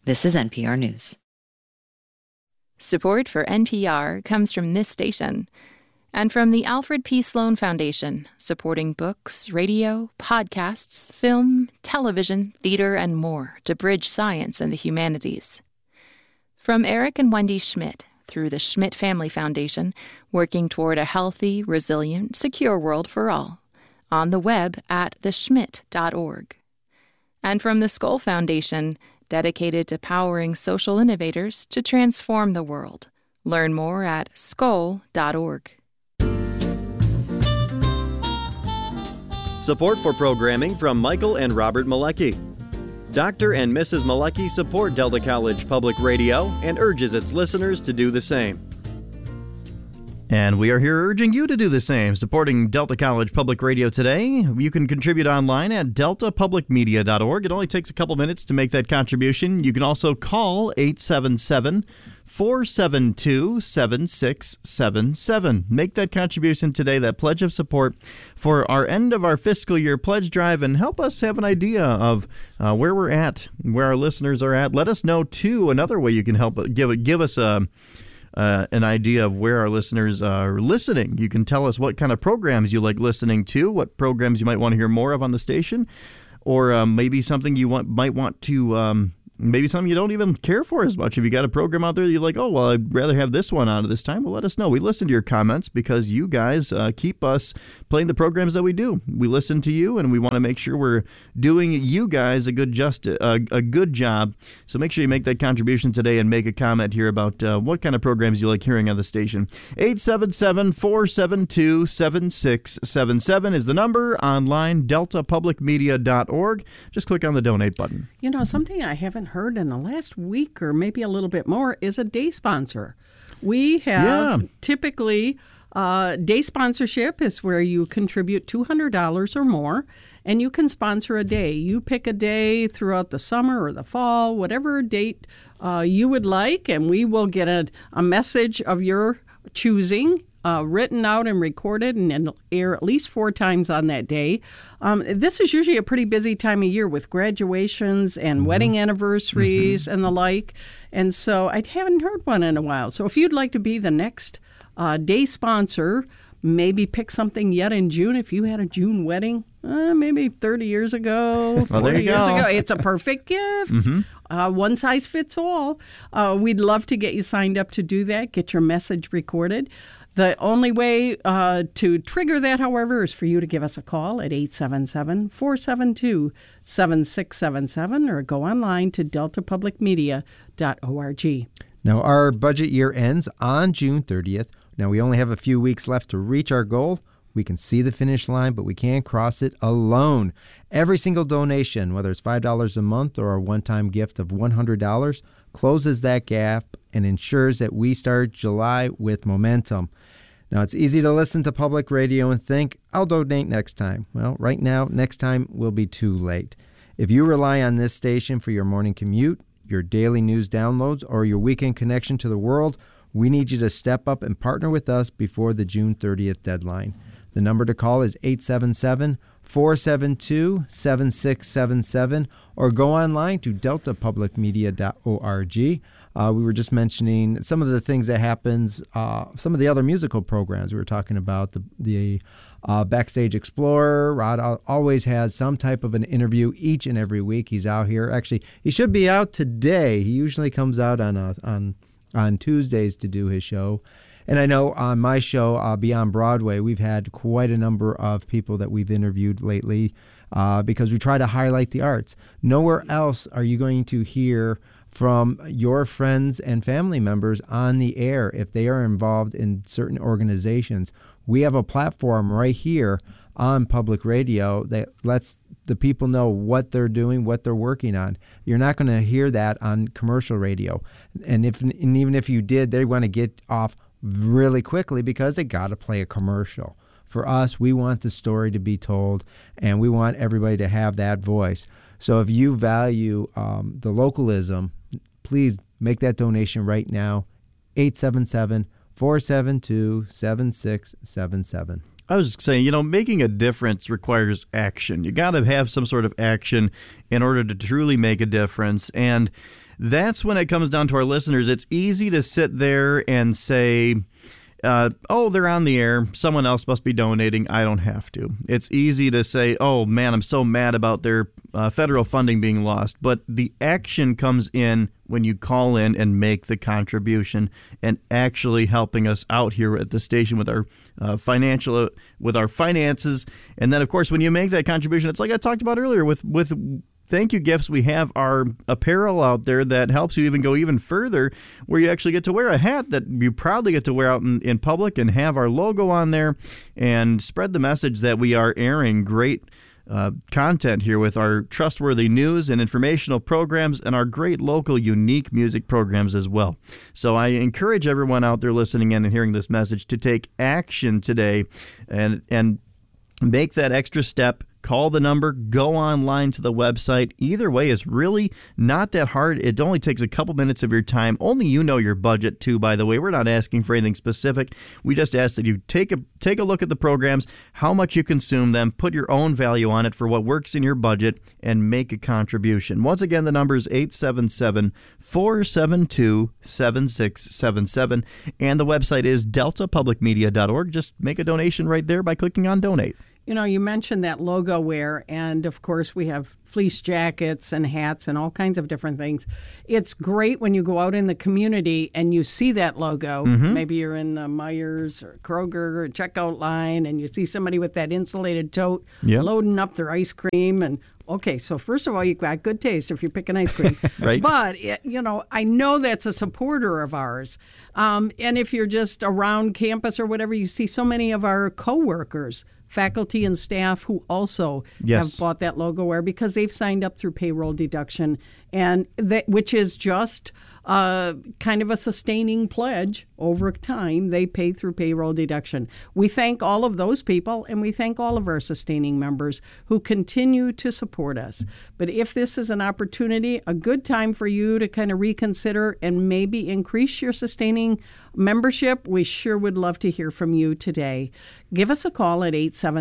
This is NPR News. Support for NPR comes from this station and from the Alfred P. Sloan Foundation, supporting books, radio, podcasts, film, television, theater, and more to bridge science and the humanities. From Eric and Wendy Schmidt, through the Schmidt Family Foundation, working toward a healthy, resilient, secure world for all. On the web at theschmidt.org. And from the Skoll Foundation, dedicated to powering social innovators to transform the world. Learn more at skoll.org. Support for programming from Michael and Robert Malecki. Dr. and Mrs. Malecki support Delta College Public Radio and urges its listeners to do the same. And we are here urging you to do the same, supporting Delta College Public Radio today. You can contribute online at deltapublicmedia.org. It only takes a couple minutes to make that contribution. You can also call 877-472-7677. Make that contribution today, that pledge of support for our end of our fiscal year pledge drive, and help us have an idea of where we're at, where our listeners are at. Let us know, too, another way you can help give us an idea of where our listeners are listening. You can tell us what kind of programs you like listening to, what programs you might want to hear more of on the station, or maybe something you might want to maybe something you don't even care for as much. If you got a program out there that you're like, oh, well, I'd rather have this one on at this time, well, let us know. We listen to your comments because you guys keep us playing the programs that we do. We listen to you, and we want to make sure we're doing you guys a good job. So make sure you make that contribution today and make a comment here about what kind of programs you like hearing on the station. 877-472-7677 is the number. Online, deltapublicmedia.org. Just click on the donate button. You know, something I haven't heard in the last week or maybe a little bit more is a day sponsor. We have typically day sponsorship is where you contribute $200 or more, and you can sponsor a day. You pick a day throughout the summer or the fall, whatever date you would like, and we will get a message of your choosing written out and recorded and air at least 4 times on that day. This is usually a pretty busy time of year with graduations and wedding anniversaries and the like. And so I haven't heard one in a while. So if you'd like to be the next day sponsor, maybe pick something yet in June. If you had a June wedding, maybe 30 years ago, 40 years ago, it's a perfect gift. One size fits all. We'd love to get you signed up to do that, get your message recorded. The only way to trigger that, however, is for you to give us a call at 877-472-7677 or go online to deltapublicmedia.org. Now, our budget year ends on June 30th. Now, we only have a few weeks left to reach our goal. We can see the finish line, but we can't cross it alone. Every single donation, whether it's $5 a month or a one-time gift of $100, closes that gap and ensures that we start July with momentum. Now, it's easy to listen to public radio and think, I'll donate next time. Well, right now, next time will be too late. If you rely on this station for your morning commute, your daily news downloads, or your weekend connection to the world, we need you to step up and partner with us before the June 30th deadline. The number to call is 877-472-7677 or go online to deltapublicmedia.org. We were just mentioning some of the things that happens, some of the other musical programs. We were talking about the Backstage Explorer. Rod always has some type of an interview each and every week. He's out here. Actually, he should be out today. He usually comes out on Tuesdays to do his show. And I know on my show, Beyond Broadway, we've had quite a number of people that we've interviewed lately because we try to highlight the arts. Nowhere else are you going to hear from your friends and family members on the air if they are involved in certain organizations. We have a platform right here on public radio that lets the people know what they're doing, what they're working on. You're not going to hear that on commercial radio. And even if you did, they want to get off really quickly because they got to play a commercial. For us, we want the story to be told, and we want everybody to have that voice. So if you value the localism, please make that donation right now, 877-472-7677. I was saying, making a difference requires action. You got to have some sort of action in order to truly make a difference. And that's when it comes down to our listeners. It's easy to sit there and say, oh, they're on the air. Someone else must be donating. I don't have to. It's easy to say, oh, man, I'm so mad about their federal funding being lost. But the action comes in when you call in and make the contribution and actually helping us out here at the station with our with our finances. And then, of course, when you make that contribution, it's like I talked about earlier with thank you gifts. We have our apparel out there that helps you even go even further, where you actually get to wear a hat that you proudly get to wear out in public and have our logo on there and spread the message that we are airing great content here with our trustworthy news and informational programs and our great local unique music programs as well. So I encourage everyone out there listening in and hearing this message to take action today and make that extra step. Call the number, go online to the website. Either way is really not that hard. It only takes a couple minutes of your time. Only you know your budget, too, by the way. We're not asking for anything specific. We just ask that you take a look at the programs, how much you consume them, put your own value on it for what works in your budget, and make a contribution. Once again, the number is 877-472-7677, and the website is deltapublicmedia.org. Just make a donation right there by clicking on Donate. You know, you mentioned that logo wear, and of course we have fleece jackets and hats and all kinds of different things. It's great when you go out in the community and you see that logo. Mm-hmm. Maybe you're in the Myers or Kroger or checkout line and you see somebody with that insulated tote loading up their ice cream. And okay, so first of all, you've got good taste if you're picking ice cream. Right. But, I know that's a supporter of ours. And if you're just around campus or whatever, you see so many of our coworkers, faculty and staff who also have bought that logo wear because they've signed up through payroll deduction, and which is just kind of a sustaining pledge over time. They pay through payroll deduction. We thank all of those people, and we thank all of our sustaining members who continue to support us. But if this is an opportunity, a good time for you to kind of reconsider and maybe increase your sustaining membership, we sure would love to hear from you today. Give us a call at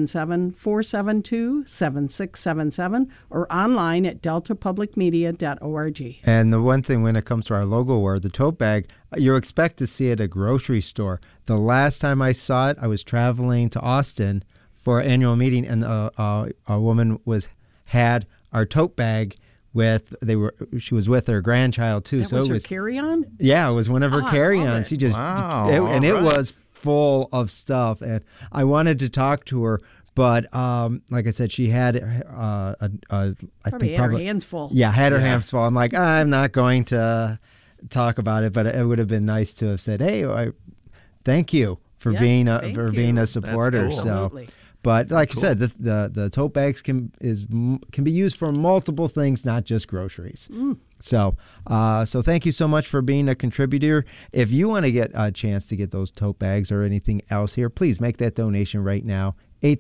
877-472-7677 or online at deltapublicmedia.org. And the one thing when it comes to our logo wear, the tote bag, you'll expect to see it at a grocery store. The last time I saw it, I was traveling to Austin for an annual meeting, and a woman had our tote bag she was with her grandchild too. That was her carry-on? Yeah, it was one of her carry-ons. She just it was full of stuff, and I wanted to talk to her, but like I said, she had her hands full. Yeah, had her hands full. I'm like, I'm not going to talk about it, but it would have been nice to have said, hey, thank you for being a supporter. That's cool. So. Absolutely. But like I said, the tote bags can be used for multiple things, not just groceries. So thank you so much for being a contributor. If you want to get a chance to get those tote bags or anything else here, please make that donation right now.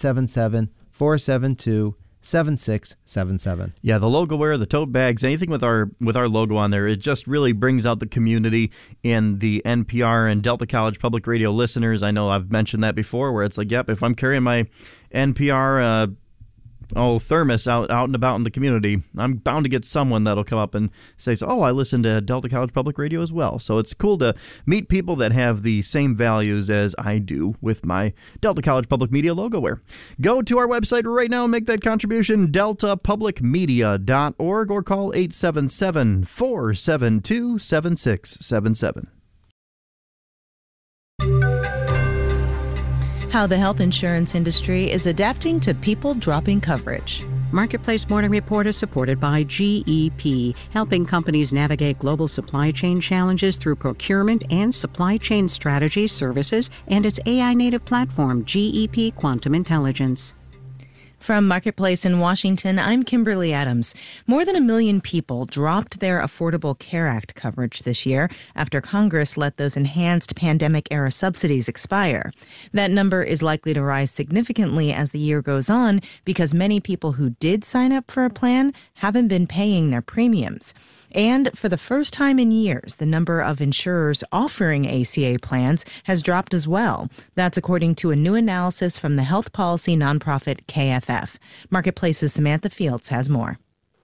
877-472-7677. Yeah, the logo wear, the tote bags, anything with our logo on there, it just really brings out the community and the NPR and Delta College Public Radio listeners. I know I've mentioned that before, where it's like, yep, if I'm carrying my NPR thermos out and about in the community, I'm bound to get someone that'll come up and say, oh, I listen to Delta College Public Radio as well. So it's cool to meet people that have the same values as I do with my Delta College Public Media logo wear. Go to our website right now and make that contribution, deltapublicmedia.org, or call 877-472-7677. How the health insurance industry is adapting to people dropping coverage. Marketplace Morning Report is supported by GEP, helping companies navigate global supply chain challenges through procurement and supply chain strategy services and its AI-native platform, GEP Quantum Intelligence. From Marketplace in Washington, I'm Kimberly Adams. More than 1 million people dropped their Affordable Care Act coverage this year after Congress let those enhanced pandemic-era subsidies expire. That number is likely to rise significantly as the year goes on because many people who did sign up for a plan haven't been paying their premiums. And for the first time in years, the number of insurers offering ACA plans has dropped as well. That's according to a new analysis from the health policy nonprofit KFF. Marketplace's Samantha Fields has more.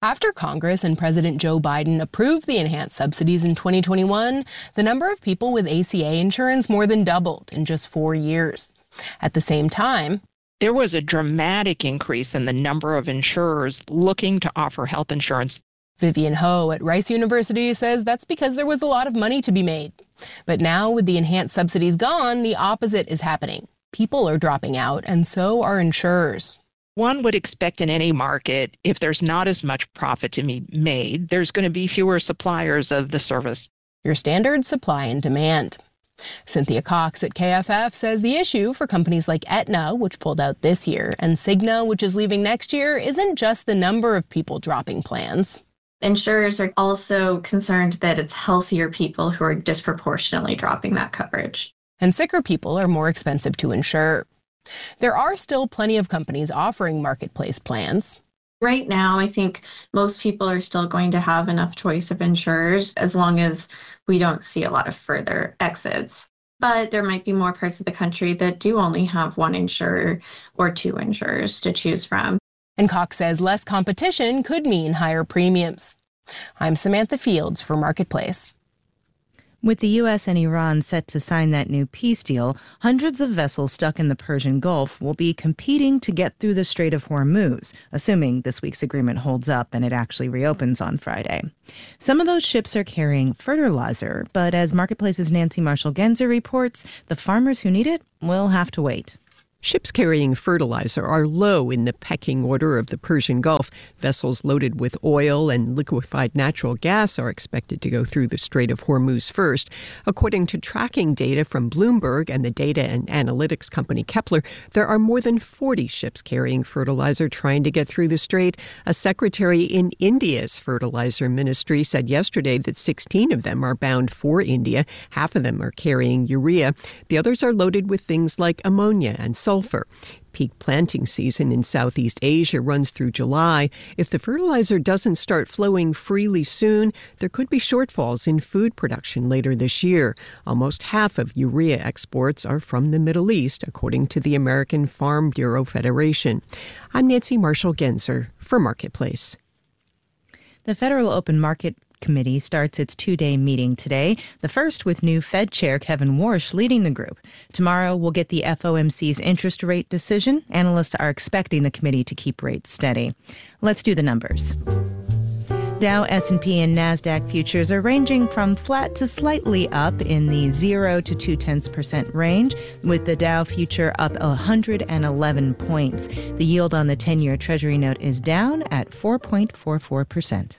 After Congress and President Joe Biden approved the enhanced subsidies in 2021, the number of people with ACA insurance more than doubled in just 4 years. At the same time, there was a dramatic increase in the number of insurers looking to offer health insurance. Vivian Ho at Rice University says that's because there was a lot of money to be made. But now, with the enhanced subsidies gone, the opposite is happening. People are dropping out, and so are insurers. One would expect in any market, if there's not as much profit to be made, there's going to be fewer suppliers of the service. Your standard supply and demand. Cynthia Cox at KFF says the issue for companies like Aetna, which pulled out this year, and Cigna, which is leaving next year, isn't just the number of people dropping plans. Insurers are also concerned that it's healthier people who are disproportionately dropping that coverage. And sicker people are more expensive to insure. There are still plenty of companies offering marketplace plans. Right now, I think most people are still going to have enough choice of insurers as long as we don't see a lot of further exits. But there might be more parts of the country that do only have one insurer or two insurers to choose from. And Cox says less competition could mean higher premiums. I'm Samantha Fields for Marketplace. With the U.S. and Iran set to sign that new peace deal, hundreds of vessels stuck in the Persian Gulf will be competing to get through the Strait of Hormuz, assuming this week's agreement holds up and it actually reopens on Friday. Some of those ships are carrying fertilizer, but as Marketplace's Nancy Marshall-Genzer reports, the farmers who need it will have to wait. Ships carrying fertilizer are low in the pecking order of the Persian Gulf. Vessels loaded with oil and liquefied natural gas are expected to go through the Strait of Hormuz first. According to tracking data from Bloomberg and the data and analytics company Kepler, there are more than 40 ships carrying fertilizer trying to get through the strait. A secretary in India's fertilizer ministry said yesterday that 16 of them are bound for India. Half of them are carrying urea. The others are loaded with things like ammonia and sulfur. Peak planting season in Southeast Asia runs through July. If the fertilizer doesn't start flowing freely soon, there could be shortfalls in food production later this year. Almost half of urea exports are from the Middle East, according to the American Farm Bureau Federation. I'm Nancy Marshall-Genzer for Marketplace. The Federal Open Market Committee starts its two-day meeting today, the first with new Fed Chair Kevin Warsh leading the group. Tomorrow, we'll get the FOMC's interest rate decision. Analysts are expecting the committee to keep rates steady. Let's do the numbers. Dow, S&P, and NASDAQ futures are ranging from flat to slightly up in the 0 to 0.2% range, with the Dow future up 111 points. The yield on the 10-year Treasury note is down at 4.44%.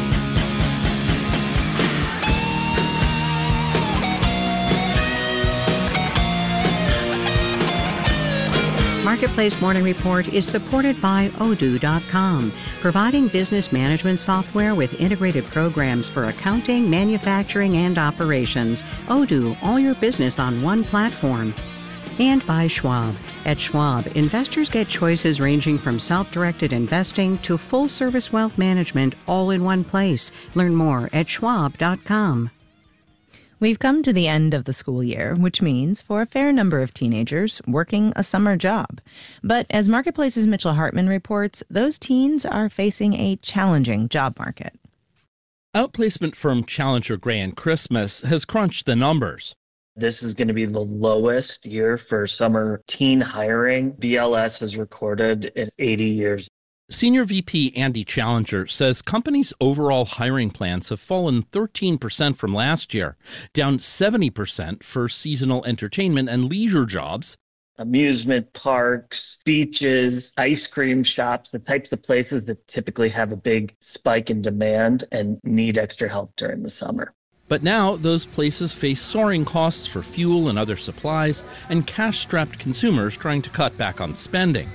Marketplace Morning Report is supported by Odoo.com, providing business management software with integrated programs for accounting, manufacturing, and operations. Odoo, all your business on one platform. And by Schwab. At Schwab, investors get choices ranging from self-directed investing to full-service wealth management all in one place. Learn more at Schwab.com. We've come to the end of the school year, which means, for a fair number of teenagers, working a summer job. But as Marketplace's Mitchell Hartman reports, those teens are facing a challenging job market. Outplacement firm Challenger Gray & Christmas has crunched the numbers. This is going to be the lowest year for summer teen hiring BLS has recorded in 80 years. Senior VP Andy Challenger says companies' overall hiring plans have fallen 13% from last year, down 70% for seasonal entertainment and leisure jobs. Amusement parks, beaches, ice cream shops, the types of places that typically have a big spike in demand and need extra help during the summer. But now those places face soaring costs for fuel and other supplies and cash-strapped consumers trying to cut back on spending.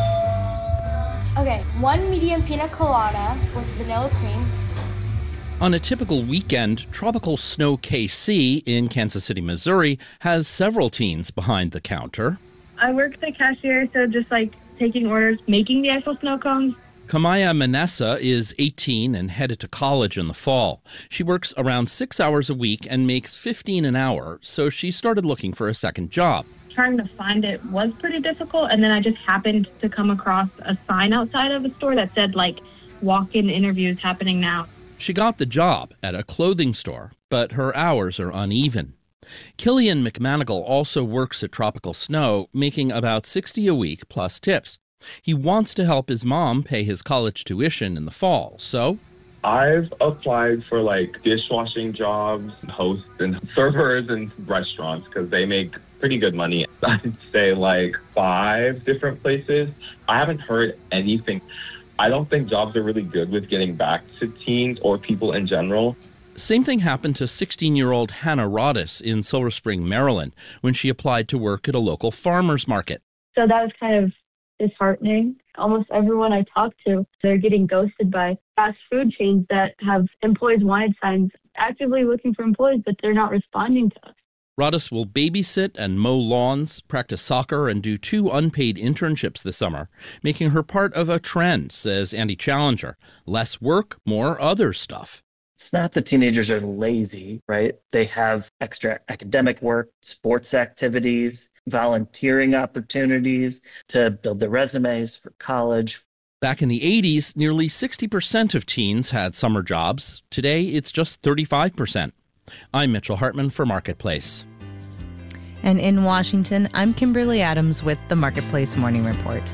Okay, 1 medium pina colada with vanilla cream. On a typical weekend, Tropical Snow KC in Kansas City, Missouri, has several teens behind the counter. I work the cashier, so just taking orders, making the actual snow cones. Kamaya Manessa is 18 and headed to college in the fall. She works around 6 hours a week and makes $15 an hour, so she started looking for a second job. Trying to find it was pretty difficult, and then I just happened to come across a sign outside of a store that said, walk-in interviews happening now. She got the job at a clothing store, but her hours are uneven. Killian McManigal also works at Tropical Snow, making about $60 a week plus tips. He wants to help his mom pay his college tuition in the fall, so I've applied for dishwashing jobs, hosts and servers in restaurants because they make pretty good money. I'd say 5 different places. I haven't heard anything. I don't think jobs are really good with getting back to teens or people in general. Same thing happened to 16-year-old Hannah Rodis in Silver Spring, Maryland, when she applied to work at a local farmer's market. So that was kind of disheartening. Almost everyone I talk to, they're getting ghosted by fast food chains that have employees wanted signs actively looking for employees, but they're not responding to us. Rodis will babysit and mow lawns, practice soccer, and do 2 unpaid internships this summer, making her part of a trend, says Andy Challenger. Less work, more other stuff. It's not that teenagers are lazy, right? They have extra academic work, sports activities, volunteering opportunities to build their resumes for college. Back in the 80s, nearly 60% of teens had summer jobs. Today, it's just 35%. I'm Mitchell Hartman for Marketplace. And in Washington, I'm Kimberly Adams with the Marketplace Morning Report.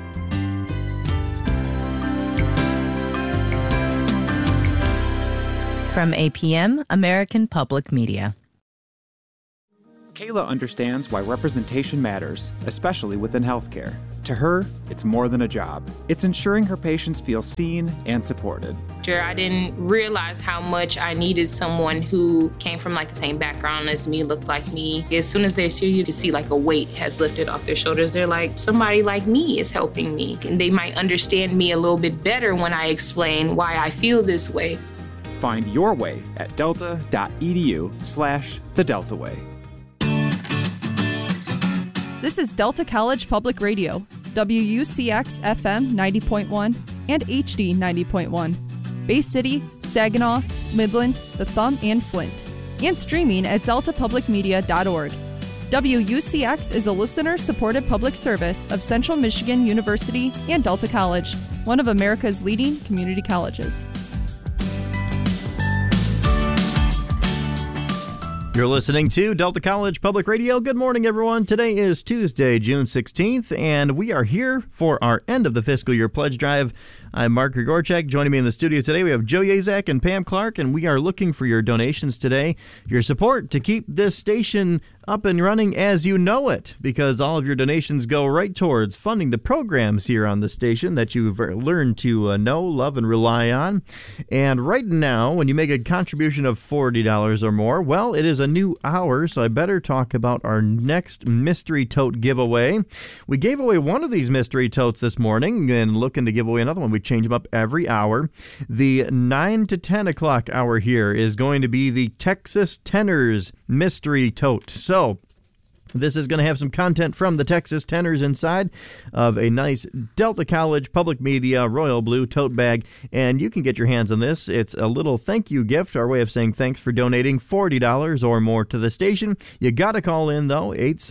From APM, American Public Media. Kayla understands why representation matters, especially within healthcare. To her, it's more than a job. It's ensuring her patients feel seen and supported. I didn't realize how much I needed someone who came from the same background as me, looked like me. As soon as they see you, can see a weight has lifted off their shoulders. They're like, somebody like me is helping me. And they might understand me a little bit better when I explain why I feel this way. Find your way at delta.edu/thedeltaway. This is Delta College Public Radio, WUCX FM 90.1 and HD 90.1. Bay City, Saginaw, Midland, The Thumb, and Flint. And streaming at deltapublicmedia.org. WUCX is a listener-supported public service of Central Michigan University and Delta College, one of America's leading community colleges. You're listening to Delta College Public Radio. Good morning, everyone. Today is Tuesday, June 16th, and we are here for our end of the fiscal year pledge drive. I'm Mark Grigorchak. Joining me in the studio today, we have Joe Yazak and Pam Clark, and we are looking for your donations today, your support to keep this station up and running as you know it, because all of your donations go right towards funding the programs here on the station that you've learned to know, love, and rely on. And right now, when you make a contribution of $40 or more, well, it is a new hour, so I better talk about our next mystery tote giveaway. We gave away one of these mystery totes this morning and looking to give away another one. We change them up every hour. The 9 to 10 o'clock hour here is going to be the Texas Tenors mystery tote. So this is going to have some content from the Texas Tenors inside of a nice Delta College Public Media Royal Blue tote bag, and you can get your hands on this. It's a little thank you gift, our way of saying thanks for donating $40 or more to the station. You got to call in, though,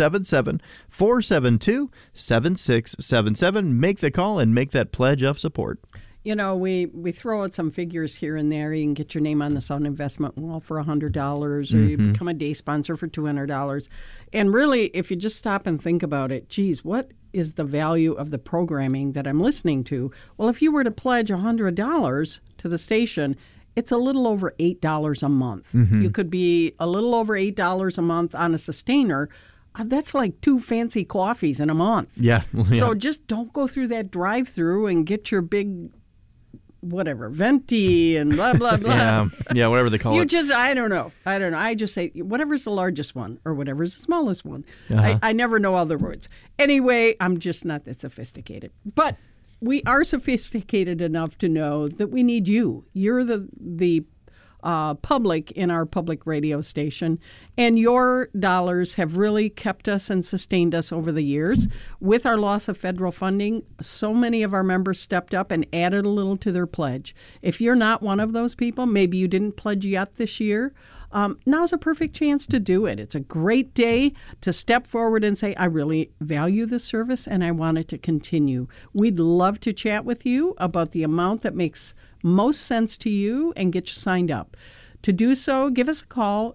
877-472-7677. Make the call and make that pledge of support. You know, we throw out some figures here and there. You can get your name on the Sound Investment Wall for $100, or you become a day sponsor for $200. And really, if you just stop and think about it, geez, what is the value of the programming that I'm listening to? Well, if you were to pledge $100 to the station, it's a little over $8 a month. You could be a little over $8 a month on a sustainer. That's like 2 fancy coffees in a month. Yeah. So just don't go through that drive-through and get your big whatever, venti and blah, blah, blah. Yeah, whatever they call it. I don't know. I just say whatever's the largest one or whatever's the smallest one. I never know other words. Anyway, I'm just not that sophisticated. But we are sophisticated enough to know that we need you. You're the public in our public radio station, and your dollars have really kept us and sustained us over the years. With our loss of federal funding, so many of our members stepped up and added a little to their pledge. If you're not one of those people, maybe you didn't pledge yet this year, now's a perfect chance to do it. It's a great day to step forward and say, I really value this service and I want it to continue. We'd love to chat with you about the amount that makes most sense to you and get you signed up. To do so, give us a call,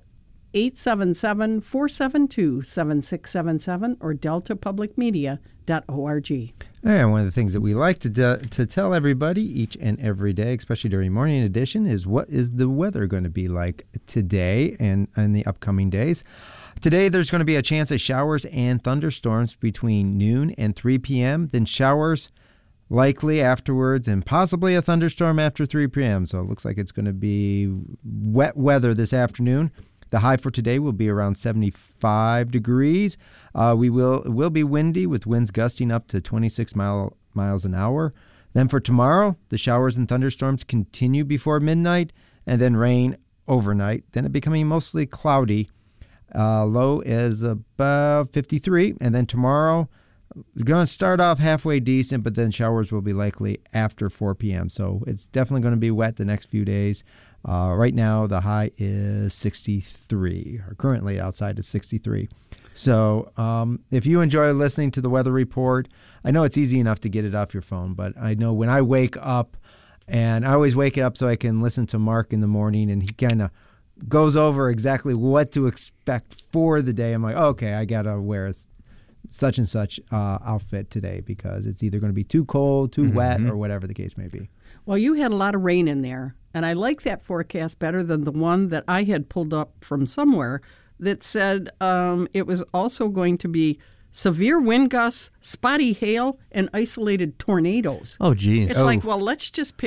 877-472-7677 or deltapublicmedia.org. And one of the things that we like to tell everybody each and every day, especially during morning edition, is what is the weather going to be like today and in the upcoming days. Today, there's going to be a chance of showers and thunderstorms between noon and 3 p.m., then showers likely afterwards, and possibly a thunderstorm after 3 p.m. So it looks like it's going to be wet weather this afternoon. The high for today will be around 75 degrees. It will be windy with winds gusting up to 26 miles an hour. Then for tomorrow, the showers and thunderstorms continue before midnight and then rain overnight. Then it becoming mostly cloudy. Low is about 53. And then tomorrow, we're going to start off halfway decent, but then showers will be likely after 4 p.m. So it's definitely going to be wet the next few days. Right now, the high is 63, or currently outside is 63. So if you enjoy listening to the weather report, I know it's easy enough to get it off your phone, but I know when I wake up, and I always wake up so I can listen to Mark in the morning, and he kind of goes over exactly what to expect for the day. I'm like, okay, I got to wear such and such outfit today because it's either going to be too cold, too wet, or whatever the case may be. Well, you had a lot of rain in there, and I like that forecast better than the one that I had pulled up from somewhere that said it was also going to be severe wind gusts, spotty hail, and isolated tornadoes. Oh, geez. It's like, well, let's just pick